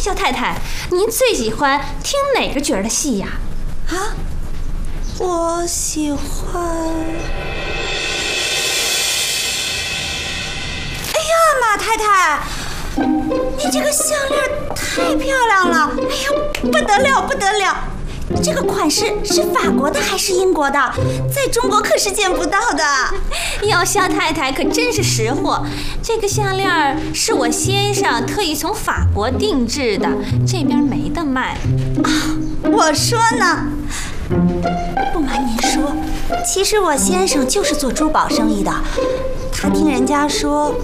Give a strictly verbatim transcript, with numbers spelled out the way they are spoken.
肖太太，您最喜欢听哪个角儿的戏呀？ 啊，我喜欢……哎呀，马太太，你这个项链太漂亮了！哎呀，不得了，不得了！这个款式是法国的还是英国的？在中国可是见不到的。 哟，肖太太可真是识货，这个项链是我先生特意从法国定制的，这边没得卖。 啊，我说呢，不瞒您说，其实我先生就是做珠宝生意的。他听人家说